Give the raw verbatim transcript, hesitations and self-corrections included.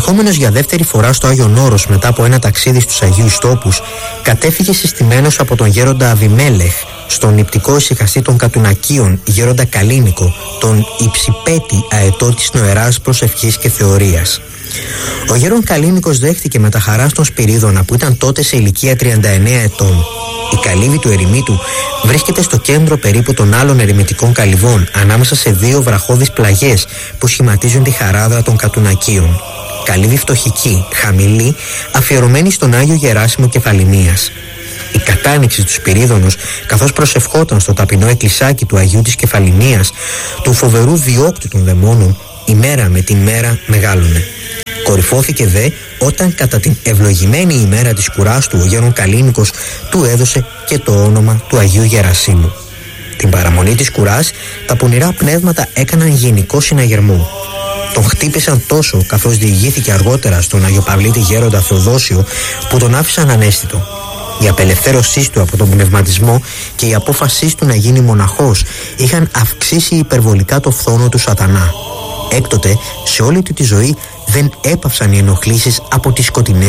ερχόμενος για δεύτερη φορά στο Άγιον Όρος μετά από ένα ταξίδι στους Αγίους Τόπους, κατέφυγε συστημένος από τον γέροντα Αβιμέλεχ στον νηπτικό ησυχαστή των Κατουνακίων γέροντα Καλίνικο, τον υψηπέτη αετό της νοεράς προσευχής και θεωρίας. Ο γέρον Καλίνικος δέχτηκε με τα χαρά στον Σπυρίδωνα, που ήταν τότε σε ηλικία τριάντα εννέα ετών. Η καλύβη του ερημίτου βρίσκεται στο κέντρο περίπου των άλλων ερημιτικών καλυβών, ανάμεσα σε δύο βραχώδεις πλαγιές που σχηματίζουν τη χαράδρα των Κατουνακίων. Καλύβη φτωχική, χαμηλή, αφιερωμένη στον Άγιο Γεράσιμο Κεφαληνίας. Η κατάνοιξη του Σπυρίδωνος, καθώς προσευχόταν στο ταπεινό εκκλησάκι του Αγίου της Κεφαληνίας, του φοβερού διώκτου των δαιμόνων, η μέρα με την μέρα μεγάλωνε. Κορυφώθηκε δε όταν κατά την ευλογημένη ημέρα της κουράς του ο γέρον Καλίνικος του έδωσε και το όνομα του Αγίου Γερασίμου. Την παραμονή της κουράς τα πονηρά πνεύματα έκαναν γενικό συναγερμό. Τον χτύπησαν τόσο, καθώς διηγήθηκε αργότερα στον Αγιοπαυλίτη γέροντα Θεοδόσιο, που τον άφησαν αναίσθητο. Η απελευθέρωσή του από τον πνευματισμό και η απόφασή του να γίνει μοναχός είχαν αυξήσει υπερβολικά το φθόνο του σατανά. Έκτοτε, σε όλη του τη ζωή δεν έπαυσαν οι ενοχλήσεις από τις σκοτεινές